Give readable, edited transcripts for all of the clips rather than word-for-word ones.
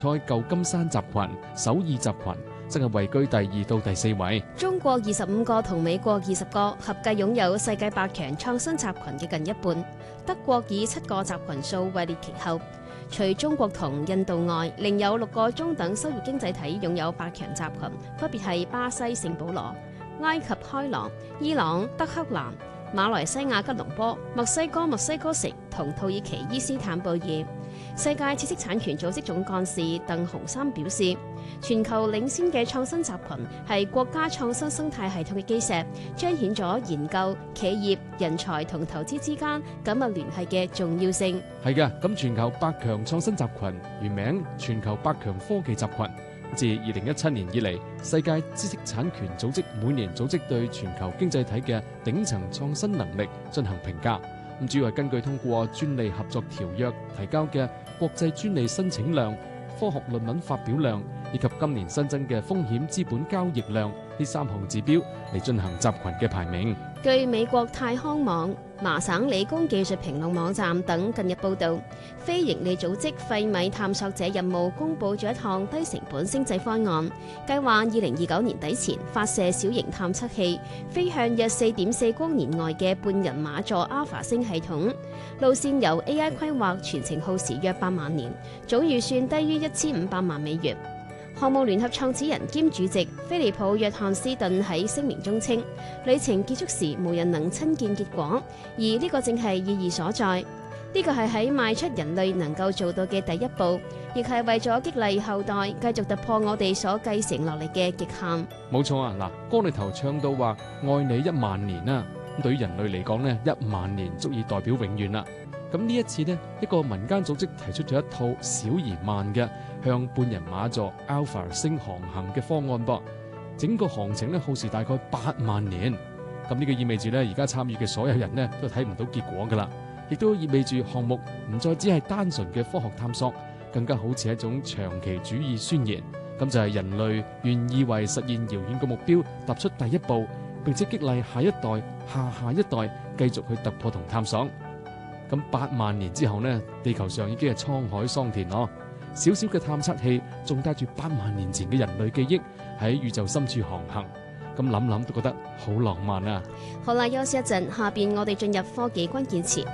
賽舊金山集群、首爾集群則係位居第2到第4位。 中國25個同美國20個合計擁有世界百強創新集群嘅近一半。德國以7個集群數位列其後。除中國同印度外，另有6個中等收入經濟體擁有百強集群，分別係巴西聖保羅、埃及開羅、伊朗德黑蘭、馬來西亞吉隆坡、墨西哥墨西哥城同土耳其伊斯坦布爾。世界知識產權組織總幹事鄧洪三表示，全球領先嘅創新集群係國家創新生態系統嘅基石，彰顯咗研究、企業、人才同投資之間緊密聯繫嘅重要性。 係嘅，咁全球百強創新集群原名全球百強科技集群。自2017年以嚟，世界知識產權組織每年組織對全球經濟體嘅頂層創新能力進行評價。咁主要係根據通過專利合作條約提交嘅國際專利申請量、科學論文發表量以及今年新增嘅風險資本交易量呢3項指標嚟進行集群嘅排名。 據美國太康網、麻省理工技術評論網站等近日報導，非營利組織費米探索者任務公佈咗一項低成本星際方案，計劃2029年底前發射小型探測器，飛向約4.4光年外嘅半人馬座 Alpha 星系統。路線由 AI 規劃，全程耗時約8萬年，總預算低於1500萬美元。項目聯合創始人兼主席菲利普·約翰斯頓喺聲明中稱，旅程結束時無人能親見結果，而呢個正係意義所在。呢個係喺邁出人類能夠做到嘅第一步，亦係為咗激勵後代繼續突破我哋所繼承落嚟嘅極限。 冇錯啊！嗱，歌裏頭唱到話愛你1萬年啊，咁對於人類嚟講呢，1萬年足以代表永遠啦。咁呢一次呢，一個民間組織提出咗一套小而慢嘅向半人馬座 Alpha 星航行嘅方案噃，整個航程呢耗時大概8萬年。咁呢個意味住呢，而家參與嘅所有人呢都睇唔到結果噶啦，亦都意味住項目唔再只係單純嘅科學探索，更加好似一種長期主義宣言。咁就係人類願意為實現遙遠嘅目標踏出第一步，並且激勵下一代、下一代繼續去突破同探索。咁8萬年之後呢，地球上已經係滄海桑田咯。小小嘅探測器仲帶住8萬年前嘅人類記憶喺宇宙深處航行，咁諗諗都覺得好浪漫啊！ 好啦，休息一陣，下邊我哋進入科技關鍵詞。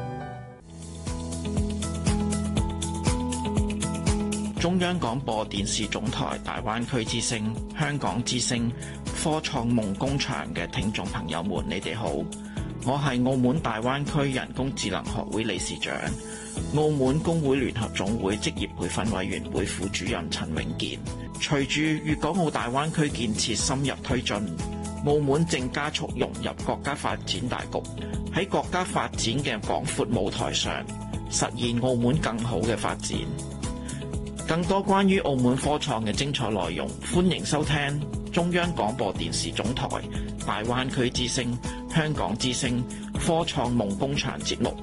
中央廣播電視總台大灣區之聲、香港之聲、科創夢工場嘅聽眾朋友們，你哋好。我係澳門大灣區人工智能學會理事長、澳門工會聯合總會職業培訓委員會副主任陳永健。隨住粵港澳大灣區建設深入推進，澳門正加速融入國家發展大局，喺國家發展嘅廣闊舞台上，實現澳門更好嘅發展。更多關於澳門科創嘅精彩內容，歡迎收聽中央廣播電視總台大灣區之聲、香港之聲科創夢工場節目，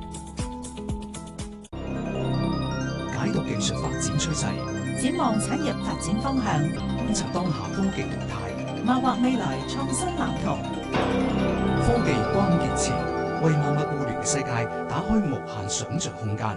解讀技術發展趨勢， 展望產業發展方向， 觀察當下科技動態， 謀劃未來創新藍圖。 科技關鍵詞，為萬物互聯嘅世界打開無限想像空間。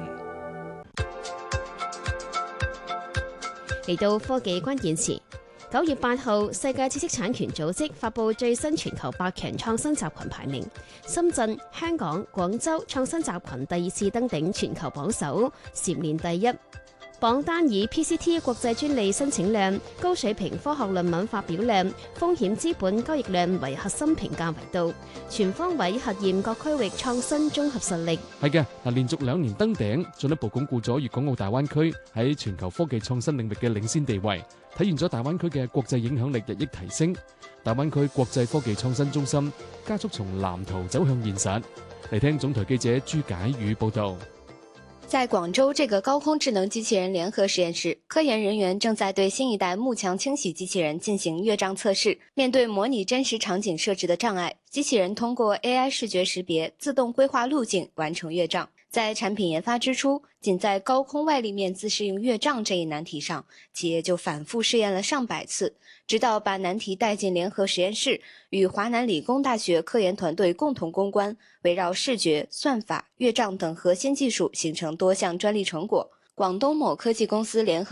嚟到科技關鍵詞，9月8號，世界知識產權組織發布最新全球百強創新集群排名，深圳、香港、廣州創新集群第2次登頂全球榜首，蟬連第一。榜單以 PCT 國際專利申請量、高水平科學論文發表量、風險資本交易量為核心評價維度，全方位核驗各區域創新綜合實力。 係嘅，連續2年登頂，進一步鞏固咗粵港澳大灣區喺全球科技創新領域嘅領先地位，體現咗大灣區嘅國際影響力日益提升。大灣區國際科技創新中心加速從藍圖走向現實。嚟聽總台記者朱解宇報道。 在廣州這個高空智能機器人聯合實驗室，科研人員正在對新一代幕牆清洗機器人進行越障測試。面對模擬真實場景設置的障礙，機器人通過 AI 視覺識別，自動規劃路徑，完成越障。在產品研發之初，僅在高空外立面自適應越障這一難題上，企業就反覆試驗了上百次，直到把難題帶進聯合實驗室，與華南理工大學科研團隊共同攻關，圍繞視覺、算法、越障等核心技術形成多項專利成果。 广东某科技公司联合